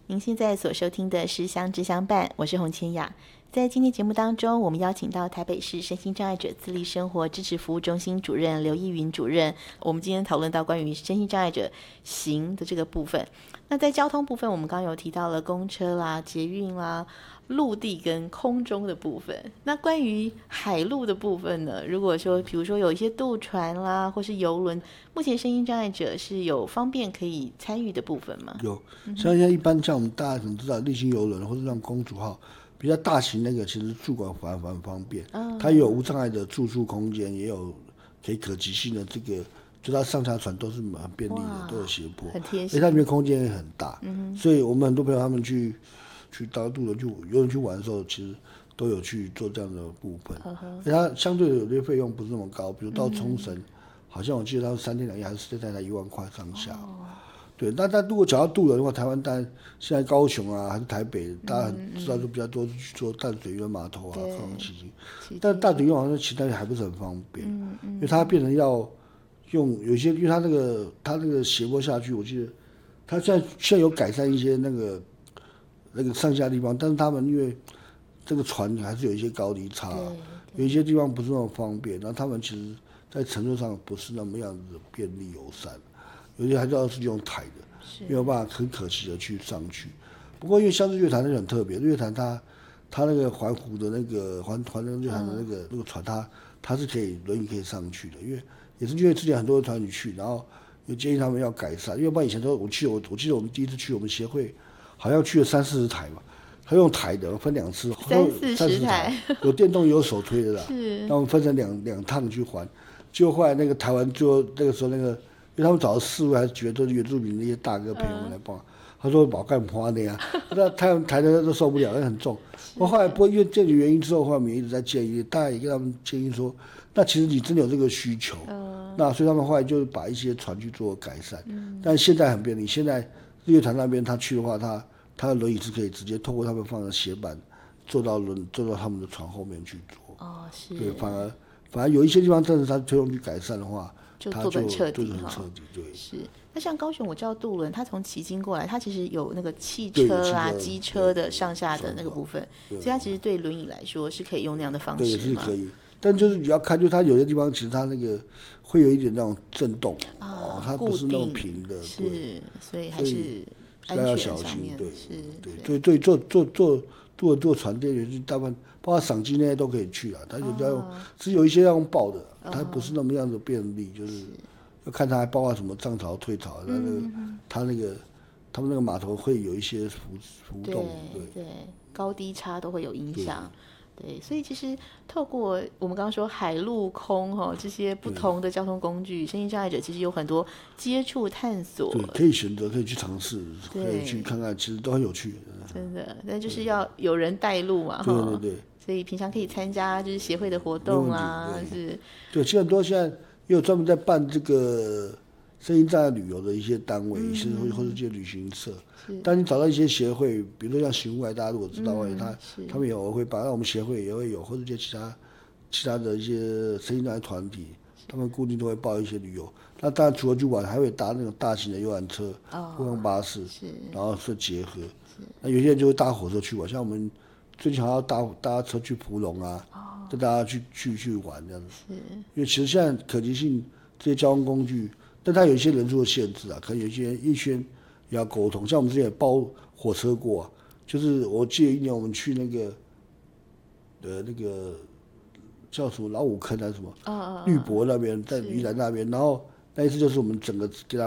您现在所收听的是香知相伴，我是洪千雅。在今天节目当中，我们邀请到台北市身心障碍者自立生活支持服务中心主任刘逸云主任。我们今天讨论到关于身心障碍者行的这个部分。那在交通部分，我们刚刚有提到了公车啦、捷运啦、陆地跟空中的部分。那关于海陆的部分呢？如果说比如说有一些渡船啦，或是游轮，目前身心障碍者是有方便可以参与的部分吗？ 有，像现在一般像我们大家可能知道立新游轮或者像公主号比较大型那个，其实住馆反方便，它也有无障碍的住宿空间，也有可及性的这个。就它上下船都是很便利的，都有斜坡， 很贴心， 而且它里面空间也很大，所以我们很多朋友他们去搭渡轮、游轮去玩的时候，其实都有去做这样的部分。而且它相对的有些费用不是那么高，比如到冲绳，好像我记得它是3天2夜还是4天才1万块上下。对，那如果讲到渡轮的话，台湾当然现在高雄啊还是台北，大家知道就比较多去做淡水渔人码头啊、凤凰旗津，但淡水渔人好像其他还不是很方便，因为它变成要。有些，因为它那个斜坡下去，我记得它现在有改善一些那个上下地方，但是他们因为这个船还是有一些高低差，有一些地方不是那么方便，然后他们其实在乘坐上不是那么样子便利友善，有些还是要是用抬的，没有办法很可惜的去上去。不过因为像日月潭那个很特别，日月潭它那个环湖的那个环日月潭的那个船，它是可以轮椅可以上去的，因为。也是因为之前很多团体去，然后又建议他们要改善，因为不然以前都我记得我们第一次去，我们协会好像去了30-40台嘛，他用台的分2次，30-40台，有电动也有手推的啦，然后我们分成两趟去还，结果后来那个台湾最后那个时候因为他们找了4位还是几位都是原住民那些大哥陪我们来帮。他说保干花的呀，那台的都受不了，那很重。我后来不过因为这个原因之后，后来我们一直在建议，大家也跟他们建议说，那其实你真的有这个需求，那所以他们后来就把一些船去做改善。但现在很便利，现在日月潭那边他去的话，他的轮椅是可以直接透过他们放的斜板坐到他们的船后面去坐。 哦，是。 对，反而有一些地方，但是他推动去改善的话。 就做得很彻底哈，对， 是。那像高雄，我知道渡轮，它从旗津过来，它其实有那个汽车啦、机车的上下的那个部分，所以它其实对轮椅来说是可以用那样的方式。 对，是可以。但就是你要看，就是它有些地方其实它那个会有一点那种震动，它不是那种平的， 是，所以还是安全要小心， 对， 对，坐船这些大部分包括赏金那些都可以去啊，它有要用，只有一些要用抱的，它不是那么样的便利，就是要看它还包括什么涨潮退潮，他们那个码头会有一些浮动， 对，高低差都会有影响。对，所以其实透过我们刚刚说海陆空这些不同的交通工具，身心障碍者其实有很多接触探索， 对，可以选择，可以去尝试，可以去看看，其实都很有趣。 真的，但就是要有人带路嘛， 对。 所以平常可以参加就是协会的活动啊，是。 对，其实很多现在也有专门在办这个身心障碍旅游的一些单位，或者一些旅行社。但你找到一些协会，比如说像行外，大家如果知道的话，他们有会办，那我们协会也会有，或者一些其他的一些身心障碍团体，他们固定都会报一些旅游。那当然除了去玩，还会搭那种大型的游览车、观光巴士，然后是结合。那有些人就会搭火车去玩，像我们最近还要搭车去蒲龙啊，带大家去玩这样子。因为其实现在可及性这些交通工具，但它有一些人数的限制啊，可能有一些也要沟通。像我们之前也包火车过啊，就是我记得1年我们去那个叫什么老五坑还是什么，绿博那边，在宜兰那边，然后那一次就是我们整个给他